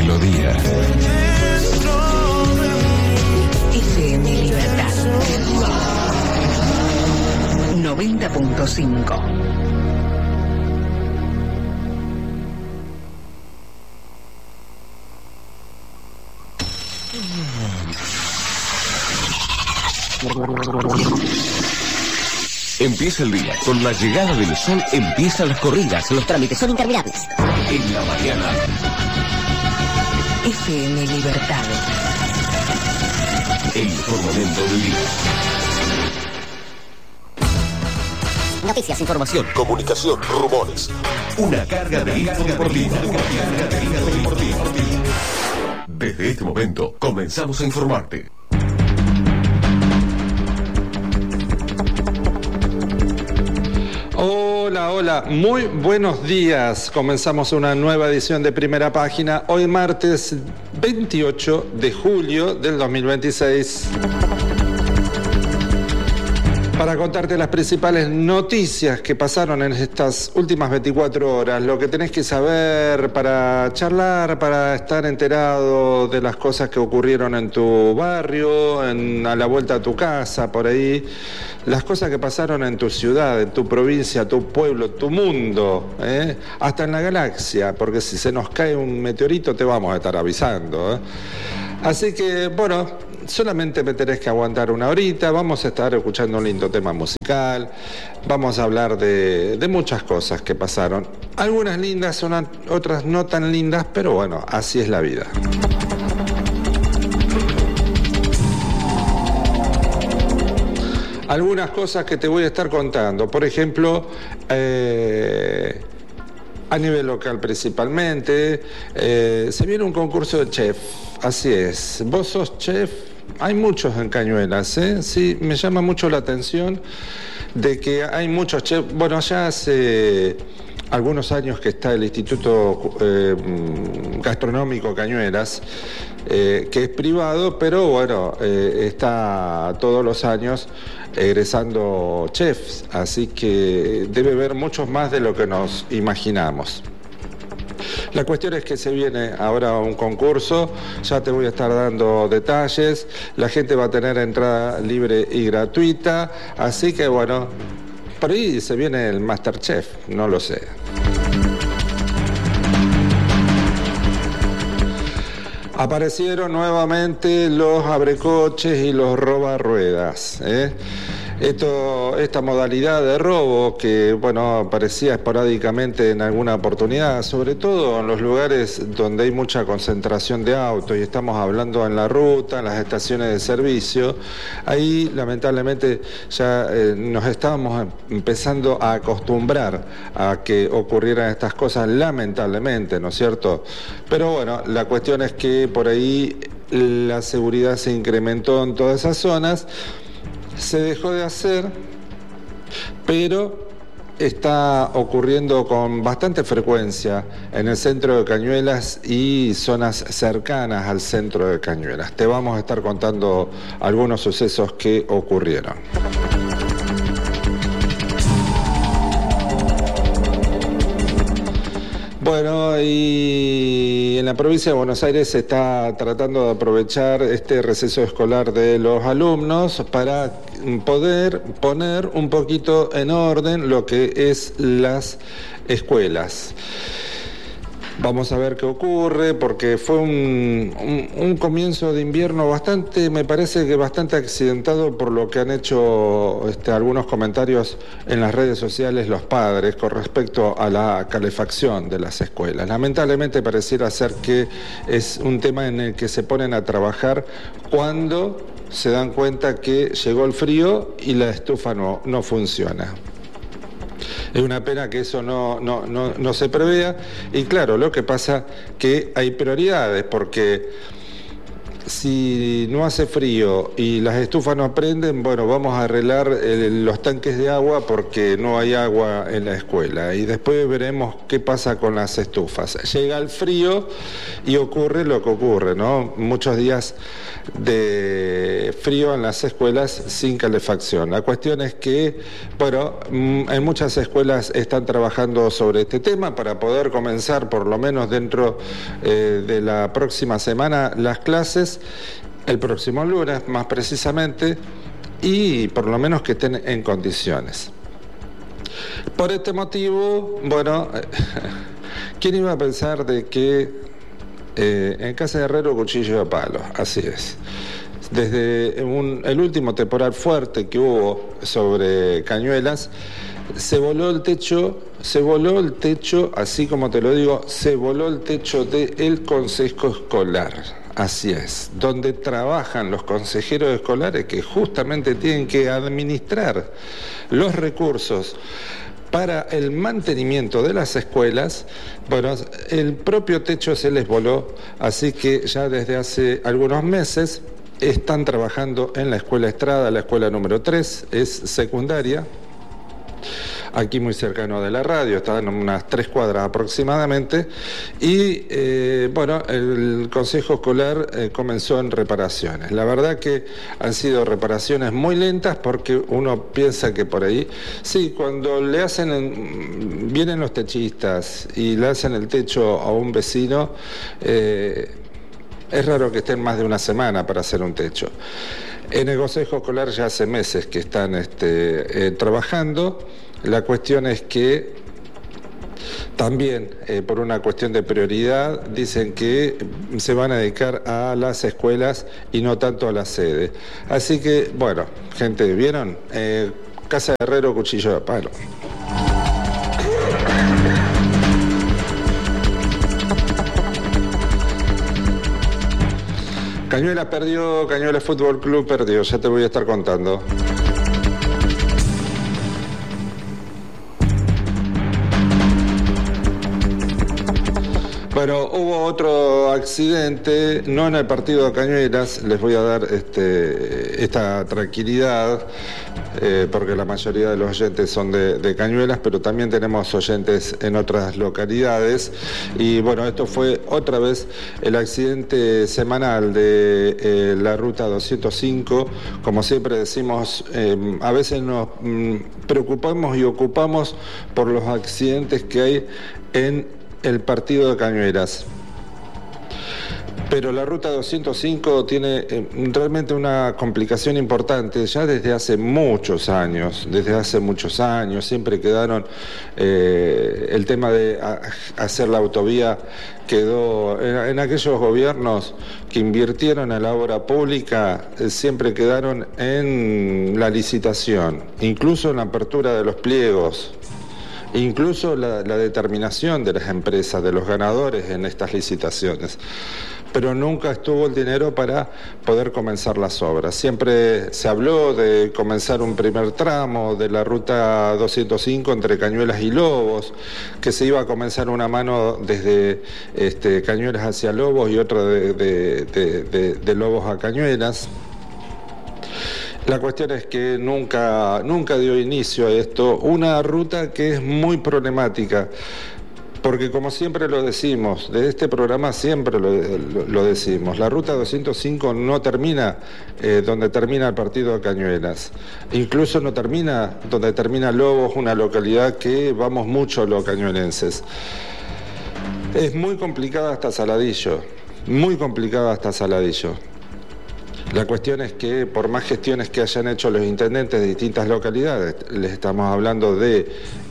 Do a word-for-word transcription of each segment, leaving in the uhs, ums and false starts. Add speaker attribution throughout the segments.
Speaker 1: melodía.
Speaker 2: F M Libertad noventa punto cinco.
Speaker 3: Empieza el día. Con la llegada del sol empiezan las corridas. Los trámites son interminables. En la mañana.
Speaker 2: F M Libertad.
Speaker 3: El mejor momento del día.
Speaker 4: Noticias, información,
Speaker 3: Comunicación, rumores. Una carga de info deportiva. Una carga de info deportiva. Desde este momento comenzamos a informarte.
Speaker 5: Hola, hola, muy buenos días. Comenzamos una nueva edición de Primera Página, hoy martes veintiocho de julio del dos mil veintiséis. Para contarte las principales noticias que pasaron en estas últimas veinticuatro horas, lo que tenés que saber para charlar, para estar enterado de las cosas que ocurrieron en tu barrio, en, a la vuelta a tu casa, por ahí, las cosas que pasaron en tu ciudad, en tu provincia, tu pueblo, tu mundo, ¿eh? Hasta en la galaxia, porque si se nos cae un meteorito te vamos a estar avisando, ¿eh? Así que, bueno, solamente me tenés que aguantar una horita, vamos a estar escuchando un lindo tema musical, vamos a hablar de, de muchas cosas que pasaron. Algunas lindas, una, otras no tan lindas, pero bueno, así es la vida. Algunas cosas que te voy a estar contando, por ejemplo, eh, a nivel local principalmente, eh, se viene un concurso de chef, así es. ¿Vos sos chef? Hay muchos en Cañuelas, ¿eh? Sí, me llama mucho la atención de que hay muchos chefs. Bueno, ya hace algunos años que está el Instituto eh, Gastronómico Cañuelas, eh, que es privado, pero bueno, eh, está todos los años egresando chefs, así que debe haber muchos más de lo que nos imaginamos. La cuestión es que se viene ahora un concurso, ya te voy a estar dando detalles, la gente va a tener entrada libre y gratuita, así que bueno, por ahí se viene el MasterChef, no lo sé. Aparecieron nuevamente los abrecoches y los robarruedas, ¿eh? Esto, esta modalidad de robo que, bueno, aparecía esporádicamente en alguna oportunidad, sobre todo en los lugares donde hay mucha concentración de autos, y estamos hablando en la ruta, en las estaciones de servicio, ahí lamentablemente ya eh, nos estábamos empezando a acostumbrar a que ocurrieran estas cosas, lamentablemente, ¿no es cierto? Pero bueno, la cuestión es que por ahí la seguridad se incrementó en todas esas zonas. Se dejó de hacer, pero está ocurriendo con bastante frecuencia en el centro de Cañuelas y zonas cercanas al centro de Cañuelas. Te vamos a estar contando algunos sucesos que ocurrieron. Bueno, y en la provincia de Buenos Aires se está tratando de aprovechar este receso escolar de los alumnos para poder poner un poquito en orden lo que es las escuelas. Vamos a ver qué ocurre, porque fue un, un, un comienzo de invierno bastante, me parece que bastante accidentado por lo que han hecho este, algunos comentarios en las redes sociales los padres con respecto a la calefacción de las escuelas. Lamentablemente pareciera ser que es un tema en el que se ponen a trabajar cuando se dan cuenta que llegó el frío y la estufa no, no funciona. Es una pena que eso no, no, no, no se prevea, y claro, lo que pasa que hay prioridades, porque si no hace frío y las estufas no prenden, bueno, vamos a arreglar el, los tanques de agua porque no hay agua en la escuela. Y después veremos qué pasa con las estufas. Llega el frío y ocurre lo que ocurre, ¿no? Muchos días de frío en las escuelas sin calefacción. La cuestión es que, bueno, en muchas escuelas están trabajando sobre este tema para poder comenzar por lo menos dentro eh, de la próxima semana las clases, el próximo lunes más precisamente, y por lo menos que estén en condiciones. Por este motivo, bueno, ¿quién iba a pensar de que eh, en casa de herrero cuchillo de palo? Así es. Desde un, el último temporal fuerte que hubo sobre Cañuelas, se voló el techo, se voló el techo, así como te lo digo, se voló el techo del consejo escolar. Así es, donde trabajan los consejeros escolares que justamente tienen que administrar los recursos para el mantenimiento de las escuelas. Bueno, el propio techo se les voló, así que ya desde hace algunos meses están trabajando en la escuela Estrada, la escuela número tres, es secundaria, aquí muy cercano de la radio, están en unas tres cuadras aproximadamente, y eh, bueno, el consejo escolar eh, comenzó en reparaciones. La verdad que han sido reparaciones muy lentas porque uno piensa que por ahí, sí, cuando le hacen, en, vienen los techistas y le hacen el techo a un vecino, eh, es raro que estén más de una semana para hacer un techo. En el consejo escolar ya hace meses que están este, eh, trabajando. La cuestión es que también, eh, por una cuestión de prioridad, dicen que se van a dedicar a las escuelas y no tanto a la sede. Así que, bueno, gente, ¿vieron? Eh, casa de herrero, cuchillo de palo. Cañuelas perdió, Cañuelas Fútbol Club perdió, ya te voy a estar contando. Bueno, hubo otro accidente, no en el partido de Cañuelas, les voy a dar este, esta tranquilidad, eh, porque la mayoría de los oyentes son de, de Cañuelas, pero también tenemos oyentes en otras localidades. Y bueno, esto fue otra vez el accidente semanal de eh, la ruta doscientos cinco. Como siempre decimos, eh, a veces nos mm, preocupamos y ocupamos por los accidentes que hay en el partido de Cañuelas. Pero la ruta doscientos cinco tiene eh, realmente una complicación importante ya desde hace muchos años, desde hace muchos años, siempre quedaron, eh, el tema de a, hacer la autovía quedó, en, en aquellos gobiernos que invirtieron en la obra pública, eh, siempre quedaron en la licitación, incluso en la apertura de los pliegos. Incluso la, la determinación de las empresas, de los ganadores en estas licitaciones. Pero nunca estuvo el dinero para poder comenzar las obras. Siempre se habló de comenzar un primer tramo de la ruta doscientos cinco entre Cañuelas y Lobos, que se iba a comenzar una mano desde este, Cañuelas hacia Lobos y otra de, de, de, de, de Lobos a Cañuelas. La cuestión es que nunca, nunca dio inicio a esto, una ruta que es muy problemática, porque como siempre lo decimos, de este programa siempre lo, lo, lo decimos, la ruta doscientos cinco no termina eh, donde termina el partido de Cañuelas, incluso no termina donde termina Lobos, una localidad que vamos mucho los cañuelenses. Es muy complicada hasta Saladillo, muy complicada hasta Saladillo. La cuestión es que por más gestiones que hayan hecho los intendentes de distintas localidades, les estamos hablando de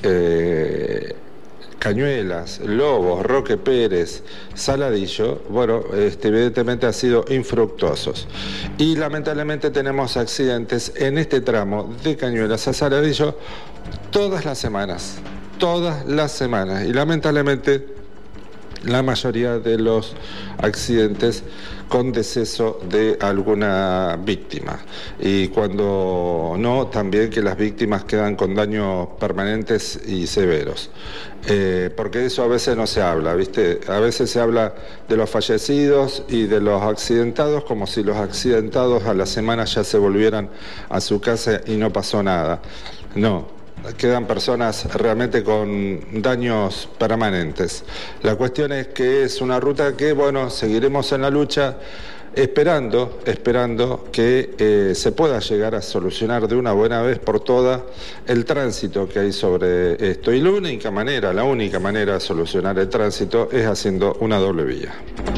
Speaker 5: eh, Cañuelas, Lobos, Roque Pérez, Saladillo, bueno, este, evidentemente han sido infructuosos. Y lamentablemente tenemos accidentes en este tramo de Cañuelas a Saladillo todas las semanas, todas las semanas. Y lamentablemente la mayoría de los accidentes con deceso de alguna víctima. Y cuando no, también que las víctimas quedan con daños permanentes y severos. Eh, porque eso a veces no se habla, ¿viste? A veces se habla de los fallecidos y de los accidentados como si los accidentados a la semana ya se volvieran a su casa y no pasó nada. No, quedan personas realmente con daños permanentes. La cuestión es que es una ruta que, bueno, seguiremos en la lucha esperando, esperando que eh, se pueda llegar a solucionar de una buena vez por todas el tránsito que hay sobre esto. Y la única manera, la única manera de solucionar el tránsito es haciendo una doble vía.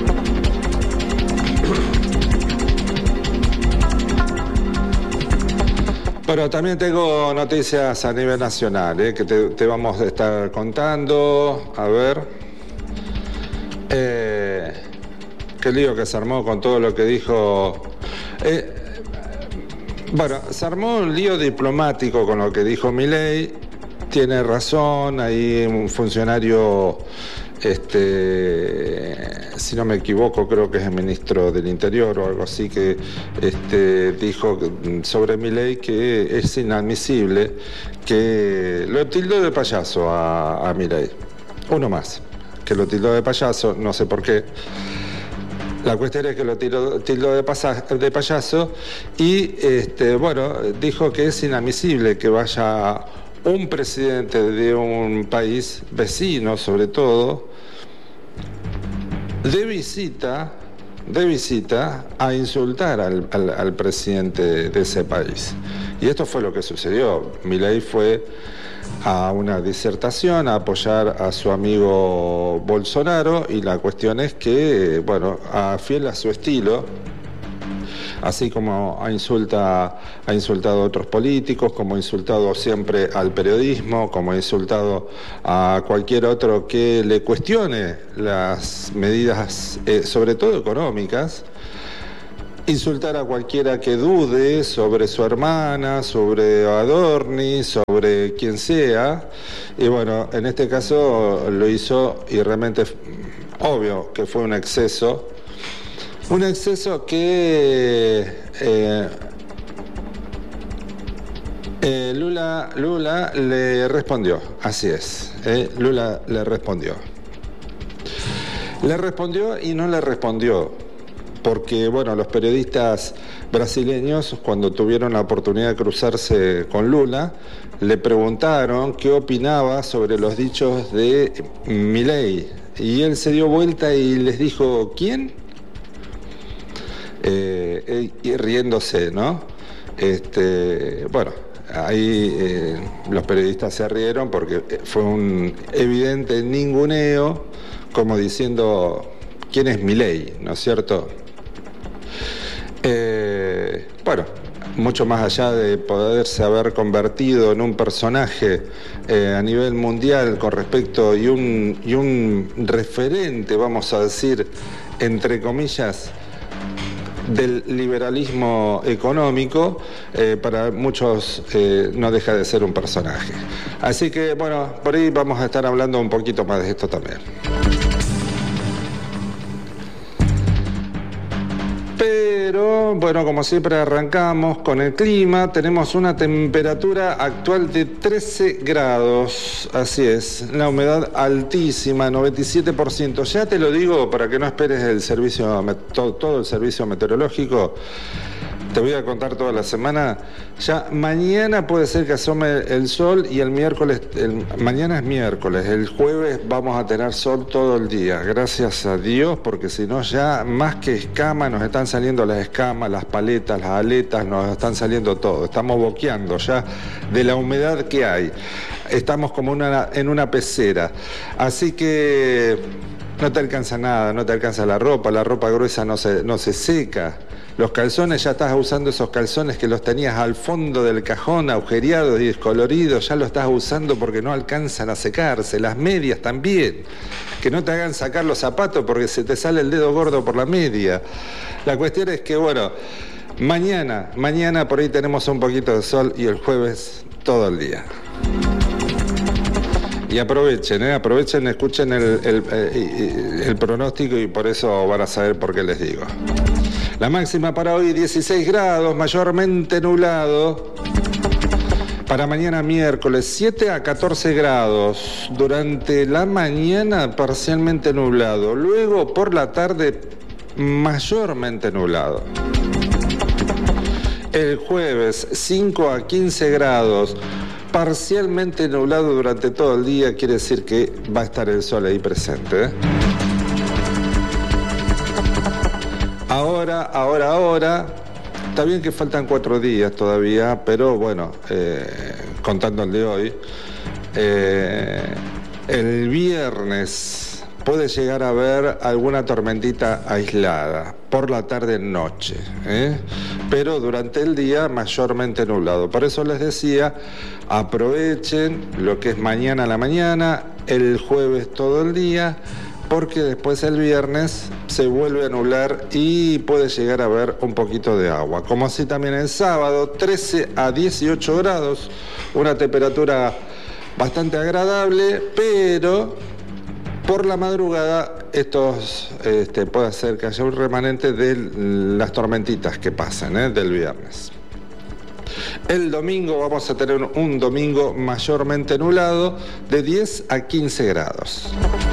Speaker 5: Pero también tengo noticias a nivel nacional, ¿eh? que te, te vamos a estar contando. A ver. Eh, qué lío que se armó con todo lo que dijo. Eh, bueno, se armó un lío diplomático con lo que dijo Milei. Tiene razón, ahí un funcionario, este, si no me equivoco, creo que es el ministro del Interior o algo así, que este, dijo sobre Milei que es inadmisible, que lo tildó de payaso a, a Milei. Uno más, que lo tildó de payaso, no sé por qué. La cuestión es que lo tildó, tildó de, pasa, de payaso y, este, bueno, dijo que es inadmisible que vaya un presidente de un país vecino, sobre todo, de visita, de visita a insultar al, al, al presidente de ese país. Y esto fue lo que sucedió. Milei fue a una disertación a apoyar a su amigo Bolsonaro y la cuestión es que, bueno, a, fiel a su estilo, así como ha, insulta, ha insultado a otros políticos, como ha insultado siempre al periodismo, como ha insultado a cualquier otro que le cuestione las medidas, eh, sobre todo económicas, insultar a cualquiera que dude sobre su hermana, sobre Adorni, sobre quien sea, y bueno, en este caso lo hizo y realmente obvio que fue un exceso. Un exceso que eh, eh, Lula, Lula le respondió, así es, eh, Lula le respondió. Le respondió y no le respondió, porque bueno, los periodistas brasileños, cuando tuvieron la oportunidad de cruzarse con Lula, le preguntaron qué opinaba sobre los dichos de Milei, y él se dio vuelta y les dijo, ¿quién? Eh, y riéndose, ¿no? Este, bueno, ahí eh, los periodistas se rieron porque fue un evidente ninguneo, como diciendo, ¿quién es Milei? ¿No es cierto? Eh, bueno, mucho más allá de poderse haber convertido en un personaje eh, a nivel mundial con respecto y un, y un referente, vamos a decir, entre comillas, del liberalismo económico, eh, para muchos eh, no deja de ser un personaje. Así que, bueno, por ahí vamos a estar hablando un poquito más de esto también. Pero, bueno, como siempre arrancamos con el clima. Tenemos una temperatura actual de trece grados, así es, la humedad altísima, noventa y siete por ciento. Ya te lo digo para que no esperes el servicio, todo, todo el servicio meteorológico. Te voy a contar toda la semana. Ya mañana puede ser que asome el sol y el miércoles, el, mañana es miércoles, el jueves vamos a tener sol todo el día, gracias a Dios, porque si no ya más que escamas, nos están saliendo las escamas, las paletas, las aletas, nos están saliendo todo, estamos boqueando ya de la humedad que hay, estamos como una, en una pecera, así que no te alcanza nada, no te alcanza la ropa, la ropa gruesa no se, no se seca. Los calzones, ya estás usando esos calzones que los tenías al fondo del cajón, agujereados y descoloridos, ya los estás usando porque no alcanzan a secarse. Las medias también, que no te hagan sacar los zapatos porque se te sale el dedo gordo por la media. La cuestión es que, bueno, mañana, mañana por ahí tenemos un poquito de sol y el jueves todo el día. Y aprovechen, ¿eh? aprovechen, escuchen el, el, el, el pronóstico y por eso van a saber por qué les digo. La máxima para hoy dieciséis grados, mayormente nublado. Para mañana miércoles siete a catorce grados. Durante la mañana parcialmente nublado. Luego por la tarde mayormente nublado. El jueves cinco a quince grados. Parcialmente nublado durante todo el día, quiere decir que va a estar el sol ahí presente, ¿eh? Ahora, ahora, ahora, está bien que faltan cuatro días todavía, pero bueno, eh, contando el de hoy, eh, el viernes puede llegar a haber alguna tormentita aislada, por la tarde-noche, ¿eh? Pero durante el día mayormente nublado. Por eso les decía, aprovechen lo que es mañana a la mañana, el jueves todo el día, porque después el viernes se vuelve a nublar y puede llegar a haber un poquito de agua. Como así también el sábado, trece a dieciocho grados, una temperatura bastante agradable, pero por la madrugada estos este, puede hacer que haya un remanente de las tormentitas que pasan, ¿eh? del viernes. El domingo vamos a tener un, un domingo mayormente nublado de diez a quince grados.